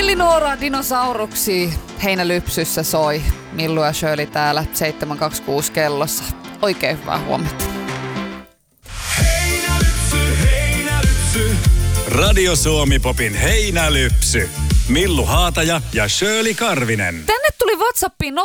Elinora dinosauruksi heinälypsyssä soi. Millu ja Shirley täällä 7.26 kellossa. Oikein hyvää huomenta. Heinälypsy. Radio Suomi Popin heinälypsy. Millu Haataja ja Shirley Karvinen. Tänne tuli WhatsAppiin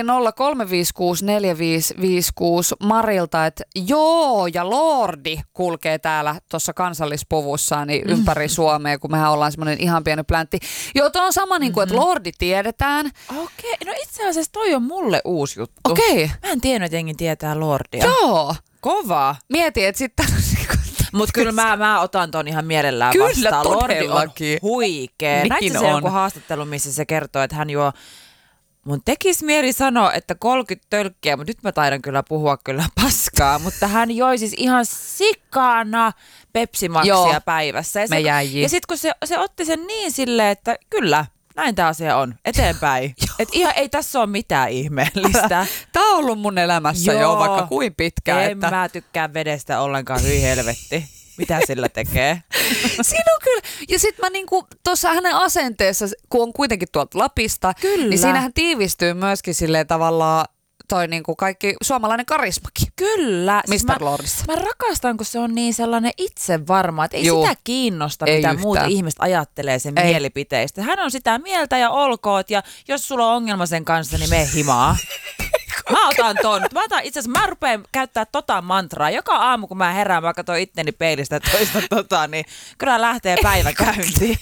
0403564556 Marilta, että joo, ja Lordi kulkee täällä tuossa kansallispuvussaan niin ympäri Suomea, kun mehän ollaan semmoinen ihan pieni pläntti. Joo, tuo on sama niin kuin, että Lordi tiedetään. Okei, no itse asiassa toi on mulle uusi juttu. Okei. Mä en tiennyt, että jengi tietää Lordia. Joo. Kova. Mieti, että sitten... Mutta kyllä mä otan ton ihan mielellään kyllä, vastaan. Lordi on huikee. Niin Näitkö se joku haastattelu, missä se kertoo, että hän juo... Mun tekisi mieli sanoa, että 30 tölkkiä, mutta nyt mä taidan kyllä puhua kyllä paskaa. Mutta hän joi siis ihan sikana Pepsi-maksia päivässä. Ja sit kun se otti sen niin silleen, että kyllä... Näin tämä asia on. Eteenpäin. Et ihan ei tässä ole mitään ihmeellistä. Tämä on ollut mun elämässä jo vaikka kuin pitkään. En mä tykkää vedestä ollenkaan, hyi helvetti. Mitä sillä tekee? Siinä on kyllä. Ja sit mä niinku tuossa hänen asenteessa, kun on kuitenkin tuolta Lapista, kyllä. Niin siinähän tiivistyy myöskin silleen tavallaan toi niinku kaikki suomalainen karismakin. Kyllä. Mr. Lordissa. Mä rakastan, kun se on niin sellainen itsevarma, että ei sitä kiinnosta, mitä muut ihmiset ajattelee sen mielipiteistä. Hän on sitä mieltä ja olkoot, ja jos sulla on ongelma sen kanssa, niin mene himaa. Mä otan ton. Mä rupean käyttää mantraa. Joka aamu, kun mä herään, mä katson itteni peilistä toista niin kyllä lähtee päivä käyntiin.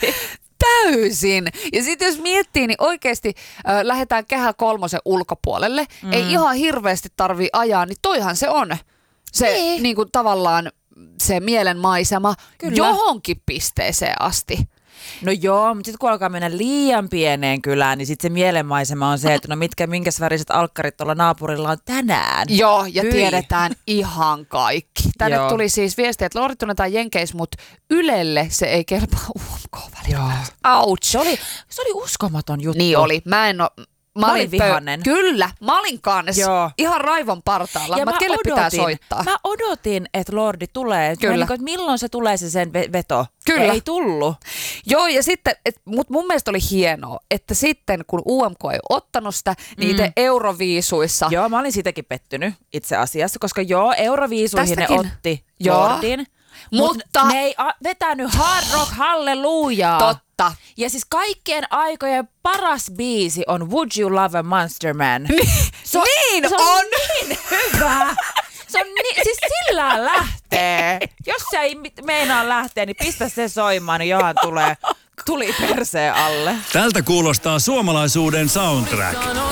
Täysin. Ja sitten jos miettii, niin oikeasti lähdetään Kehä kolmosen ulkopuolelle. Ei ihan hirveästi tarvii ajaa, niin toihan se on. Se niin kuin tavallaan se mielenmaisema johonkin pisteeseen asti. No joo, mutta sitten kun alkaa mennä liian pieneen kylään, niin sitten se mielenmaisema on se, että no minkäs väriset alkkarit tuolla naapurilla on tänään. Joo, ja tiedetään ihan kaikki. Tänne tuli siis viestiä, että Lordi tunnetaan Jenkeissä, mutta Ylelle se ei kelpaa UMK-välillä. Ouch. Se oli uskomaton juttu. Niin oli. Mä olin vihainen. Kyllä, mä olin kanssa ihan raivon partaalla. Ja kelle pitää soittaa? Mä odotin, että Lordi tulee. Kyllä. Että milloin se tulee sen veto? Kyllä. Ei tullut. Joo, ja sitten, mutta mun mielestä oli hienoa, että sitten kun UMK ei ottanut sitä, niin itse Euroviisuissa... Joo, mä olin siitäkin pettynyt itse asiassa, koska Euroviisuihin ne otti Lordin. Mutta ne ei vetänyt Hard Rock Hallelujaa. Totta. Ja siis kaikkien aikojen paras biisi on Would You Love a Monster Man? Se on niin hyvä. Se on siis sillä lähtee. Jos se ei meinaa lähteä, niin pistä se soimaan, niin johan tuli perseen alle. Tältä kuulostaa suomalaisuuden soundtrack.